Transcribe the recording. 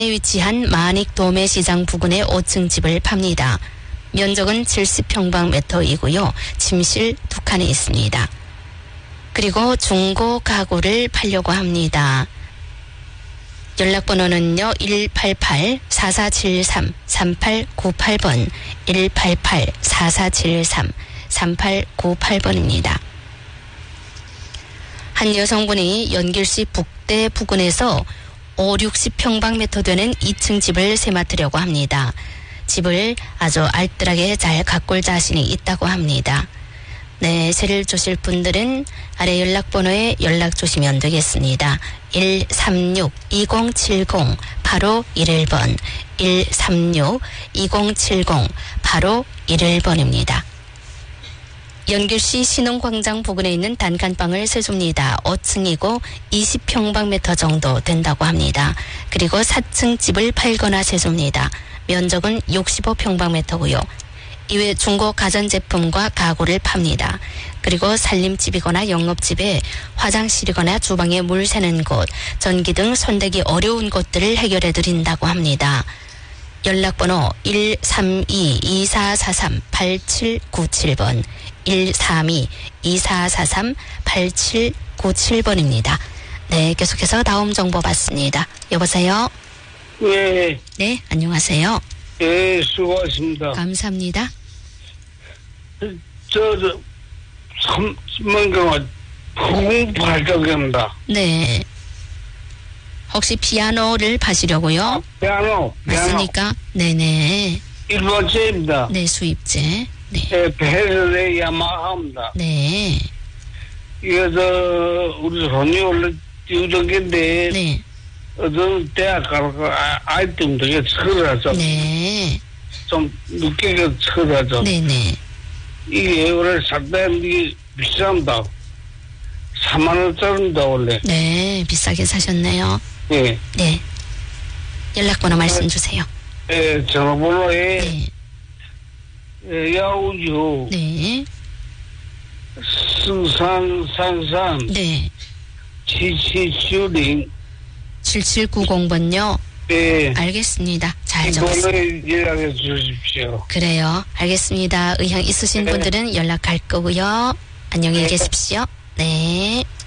위치한 마닉 도매시장 부근의 5층 집을 팝니다. 면적은 70평방미터이고요. 침실 2칸이 있습니다. 그리고 중고 가구를 팔려고 합니다. 연락번호는요. 188-4473-3898번 188-4473-3898번입니다. 한 여성분이 연길시 북대 부근에서 60평방미터 되는 2층 집을 세맡으려고 합니다. 집을 아주 알뜰하게 잘 가꿀 자신이 있다고 합니다. 네, 세를 주실 분들은 아래 연락번호에 연락 주시면 되겠습니다. 136-2070-8511번 136-2070-8511번입니다. 연길시 신흥광장 부근에 있는 단칸방을 세줍니다. 5층이고 20평방미터 정도 된다고 합니다. 그리고 4층 집을 팔거나 세줍니다. 면적은 65평방미터고요. 이외 중고 가전제품과 가구를 팝니다. 그리고 살림집이거나 영업집에 화장실이거나 주방에 물 새는 곳, 전기 등 손대기 어려운 곳들을 해결해 드린다고 합니다. 연락번호 132-2443-8797번 132-2443-8797번입니다. 네, 계속해서 다음 정보 받습니다. 여보세요? 네. 네, 안녕하세요. 네, 수고하십니다. 감사합니다. 삼만경화 풍팔적입니다. 네. 혹시 피아노를 파시려고요? 피아노. 맞습니까? 네네. 1번째입니다. 네, 수입제. 네. 네, 베를의 야마하입니다. 네. 이거 우리 손이 원래 띄우던 게인데, 네. 어떤 대학 가고 아이템 되게 철하죠. 네. 좀 늦게 철하죠. 네네. 이게 원래 상당히 비쌉니다. 4만원짜리입니다, 원래. 네, 비싸게 사셨네요. 네. 네. 연락번호 말씀 주세요. 네, 전화번호에 네. 야우주 네. 승산산산 네. 7770 7790번요. 네. 알겠습니다. 잘 적었습니다. 이번에 연락해 주십시오. 그래요. 알겠습니다. 의향 있으신 네. 분들은 연락할 거고요. 안녕히 네. 계십시오. 네.